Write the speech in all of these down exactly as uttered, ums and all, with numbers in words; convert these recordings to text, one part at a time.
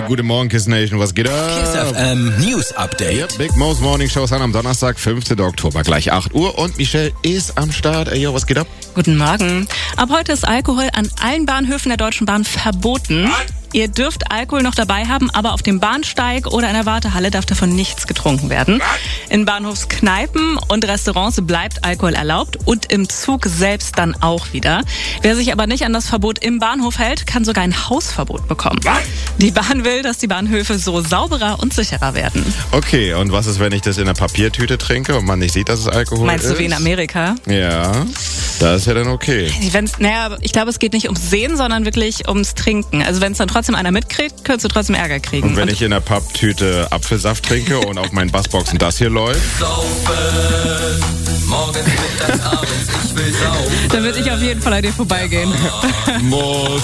guten Morgen, Kiss Nation, was geht ab? Kiss F M News Update. Yep, Big Mo's Morning Show ist an am Donnerstag, fünfzehnten Oktober, gleich acht Uhr. Und Michelle ist am Start. Ey, yo, was geht ab? Guten Morgen. Ab heute ist Alkohol an allen Bahnhöfen der Deutschen Bahn verboten. Was? Ihr dürft Alkohol noch dabei haben, aber auf dem Bahnsteig oder in der Wartehalle darf davon nichts getrunken werden. In Bahnhofskneipen und Restaurants bleibt Alkohol erlaubt und im Zug selbst dann auch wieder. Wer sich aber nicht an das Verbot im Bahnhof hält, kann sogar ein Hausverbot bekommen. Was? Die Bahn will, dass die Bahnhöfe so sauberer und sicherer werden. Okay, und was ist, wenn ich das in einer Papiertüte trinke und man nicht sieht, dass es Alkohol Meinst ist? Meinst du wie in Amerika? Ja, das ist ja dann okay. Wenn's, naja, ich glaube, es geht nicht ums Sehen, sondern wirklich ums Trinken. Also wenn es dann trotzdem einer mitkriegt, könntest du trotzdem Ärger kriegen. Und wenn und ich in der Papptüte Apfelsaft trinke und auf meinen Bassboxen das hier läuft? Saufen, morgens, mittags, abends, ich will saufen. Dann würde ich auf jeden Fall an dir vorbeigehen. Muss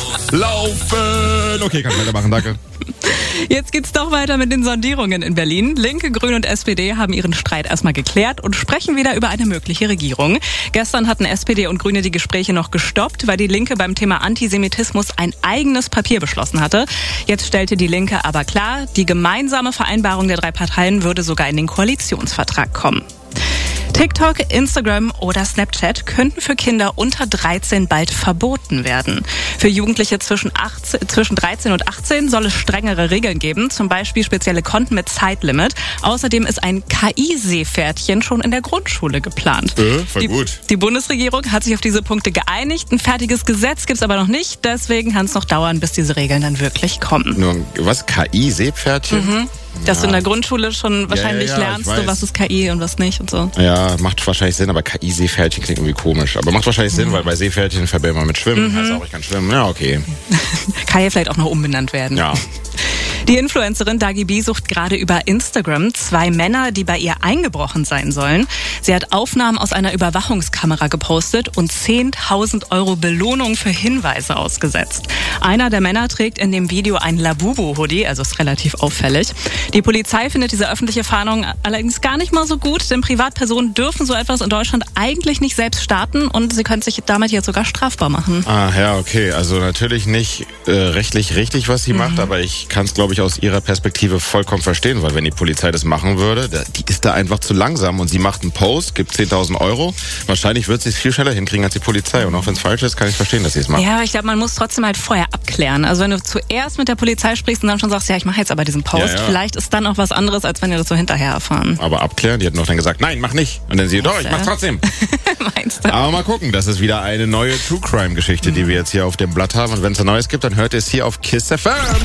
laufen. Okay, kann ich weitermachen, danke. Jetzt geht's doch weiter mit den Sondierungen in Berlin. Linke, Grüne und S P D haben ihren Streit erstmal geklärt und sprechen wieder über eine mögliche Regierung. Gestern hatten S P D und Grüne die Gespräche noch gestoppt, weil die Linke beim Thema Antisemitismus ein eigenes Papier beschlossen hatte. Jetzt stellte die Linke aber klar, die gemeinsame Vereinbarung der drei Parteien würde sogar in den Koalitionsvertrag kommen. TikTok, Instagram oder Snapchat könnten für Kinder unter dreizehn bald verboten werden. Für Jugendliche zwischen, achtzehn, zwischen dreizehn und achtzehn soll es strengere Regeln geben, zum Beispiel spezielle Konten mit Zeitlimit. Außerdem ist ein K I-Seepferdchen schon in der Grundschule geplant. Äh, voll die, gut. Die Bundesregierung hat sich auf diese Punkte geeinigt. Ein fertiges Gesetz gibt's aber noch nicht. Deswegen kann es noch dauern, bis diese Regeln dann wirklich kommen. Nur, was? K I-Seepferdchen? Mhm. Dass ja. du in der Grundschule schon wahrscheinlich ja, ja, ja, lernst, du, was ist K I und was nicht und so. Ja, macht wahrscheinlich Sinn, aber K I-Seepferdchen klingt irgendwie komisch. Aber macht wahrscheinlich mhm. Sinn, weil bei Seepferdchen verbindet man mit Schwimmen. Mhm. Heißt auch, ich kann schwimmen. Ja, okay. Kann ja vielleicht auch noch umbenannt werden. Ja. Die Influencerin Dagi B sucht gerade über Instagram zwei Männer, die bei ihr eingebrochen sein sollen. Sie hat Aufnahmen aus einer Überwachungskamera gepostet und zehntausend Euro Belohnung für Hinweise ausgesetzt. Einer der Männer trägt in dem Video ein Labubu-Hoodie, also ist relativ auffällig. Die Polizei findet diese öffentliche Fahndung allerdings gar nicht mal so gut, denn Privatpersonen dürfen so etwas in Deutschland eigentlich nicht selbst starten und sie können sich damit jetzt sogar strafbar machen. Ah, ja, okay. Also natürlich nicht äh, rechtlich richtig, was sie mhm. macht, aber ich kann es, glaube ich, aus ihrer Perspektive vollkommen verstehen, weil wenn die Polizei das machen würde, die ist da einfach zu langsam und sie macht einen Post, gibt zehntausend Euro. Wahrscheinlich wird sie es viel schneller hinkriegen als die Polizei und auch wenn es falsch ist, kann ich verstehen, dass sie es macht. Ja, aber ich glaube, man muss trotzdem halt vorher abklären. Also wenn du zuerst mit der Polizei sprichst und dann schon sagst, ja, ich mache jetzt aber diesen Post, ja, ja. vielleicht ist dann auch was anderes, als wenn ihr das so hinterher erfahren. Aber abklären, die hat noch dann gesagt, nein, mach nicht. Und dann sie, doch, ich mach trotzdem. Meinst du? Aber mal gucken, das ist wieder eine neue True Crime Geschichte, die wir jetzt hier auf dem Blatt haben und wenn es ein Neues gibt, dann hört ihr es hier auf Kiss F M.